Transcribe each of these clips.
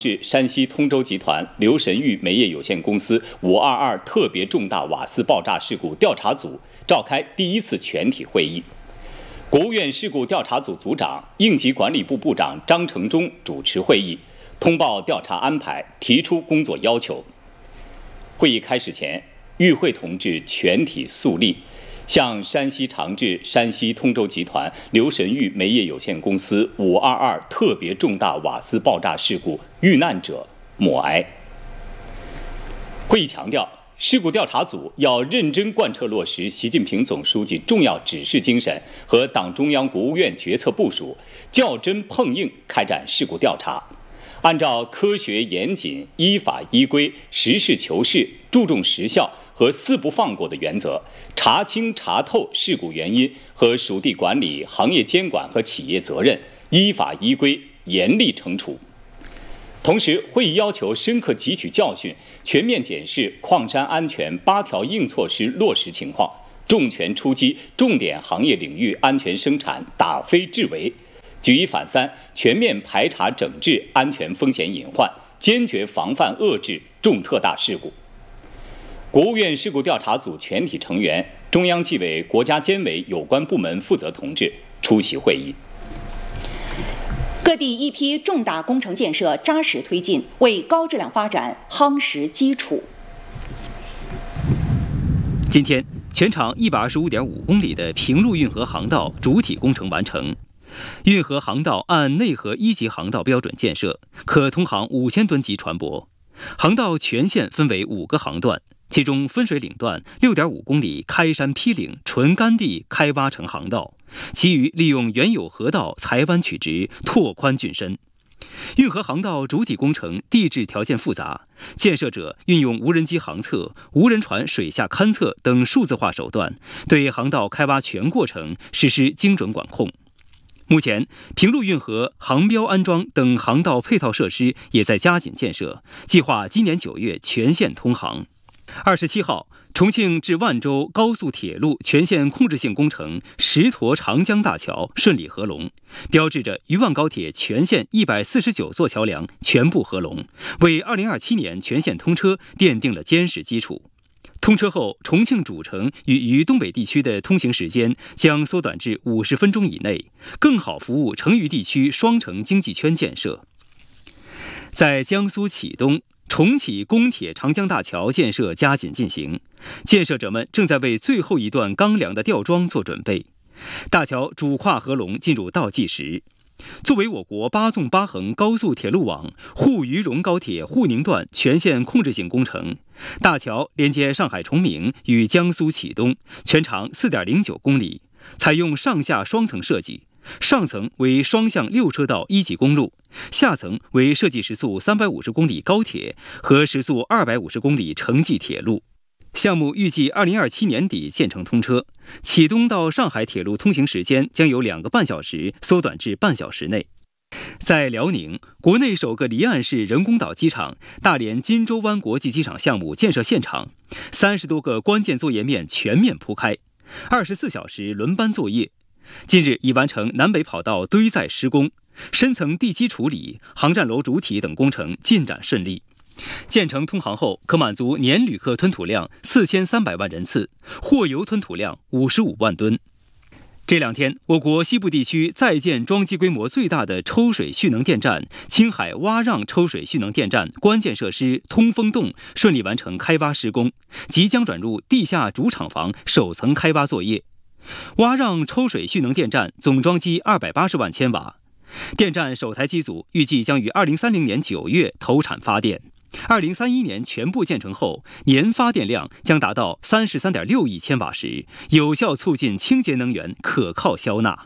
至山西通州集团刘神玉煤业有限公司522特别重大瓦斯爆炸事故调查组召开第一次全体会议。国务院事故调查组组长、应急管理部部长张成忠主持会议，通报调查安排，提出工作要求。会议开始前，与会同志全体肃立，向山西长治山西通州集团刘神玉煤业有限公司522特别重大瓦斯爆炸事故遇难者默哀。会议强调，事故调查组要认真贯彻落实习近平总书记重要指示精神和党中央、国务院决策部署，较真碰硬开展事故调查，按照科学严谨、依法依规、实事求是、注重实效和四不放过的原则，查清查透事故原因和属地管理、行业监管和企业责任，依法依规严厉惩处。同时，会议要求深刻汲取教训，全面检视矿山安全8条硬措施落实情况，重拳出击重点行业领域安全生产打非治为，举一反三，全面排查整治安全风险隐患，坚决防范遏制重特大事故。国务院事故调查组全体成员、中央纪委国家监委有关部门负责同志出席会议。 各地一批重大工程建设扎实推进，为高质量发展夯实基础。 今天，全长125.5公里的平陆运河航道主体工程完成。运河航道按内河1级航道标准建设，可通航5000吨级船舶。航道全线分为5个航段，其中分水岭段6.5公里开山劈岭纯干地开挖成航道，其余利用原有河道裁弯曲直，拓宽浚深。运河航道主体工程地质条件复杂，建设者运用无人机航测、无人船水下勘测等数字化手段，对航道开挖全过程实施精准管控。目前，平陆运河航标安装等航道配套设施也在加紧建设，计划今年9月全线通航。27号，重庆至万州高速铁路全线控制性工程石沱长江大桥顺利合龙，标志着渝万高铁全线149座桥梁全部合龙，为2027年全线通车奠定了坚实基础。通车后，重庆主城与东北地区的通行时间将缩短至50分钟以内，更好服务成渝地区双城经济圈建设。在江苏启东，重启公铁长江大桥建设加紧进行，建设者们正在为最后一段钢梁的吊装做准备。大桥主跨合龙进入倒计时。作为我国8纵8横高速铁路网沪渝蓉高铁沪宁段全线控制性工程，大桥连接上海崇明与江苏启东，全长4.09公里，采用上下双层设计，上层为双向6车道1级公路，下层为设计时速350公里高铁和时速250公里城际铁路。项目预计2027年底建成通车，启东到上海铁路通行时间将由2个半小时缩短至半小时内。在辽宁，国内首个离岸式人工岛机场大连金州湾国际机场项目建设现场，30多个关键作业面全面铺开，24小时轮班作业。近日已完成南北跑道堆载施工，深层地基处理、航站楼主体等工程进展顺利。建成通航后，可满足年旅客吞吐量4300万人次，货油吞吐量55万吨。这2天，我国西部地区在建装机规模最大的抽水蓄能电站青海洼让抽水蓄能电站关键设施通风洞顺利完成开挖施工，即将转入地下主厂房首层开挖作业。洼让抽水蓄能电站总装机280万千瓦，电站首台机组预计将于2030年9月投产发电。2031年全部建成后，年发电量将达到33.6亿千瓦时，有效促进清洁能源可靠消纳。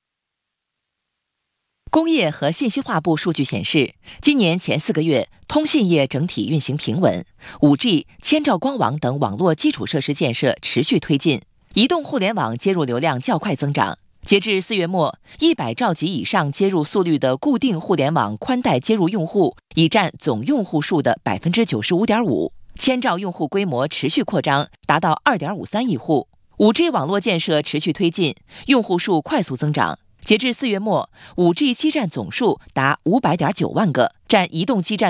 工业和信息化部数据显示，今年前4个月，通信业整体运行平稳 ，5G、千兆光网等网络基础设施建设持续推进，移动互联网接入流量较快增长。截至4月末，100兆级以上接入速率的固定互联网宽带接入用户已占总用户数的 95.5%， 千兆用户规模持续扩张，达到 2.53 亿户。5G 网络建设持续推进，用户数快速增长。截至4月末，5G 基站总数达500.9万个，占移动基站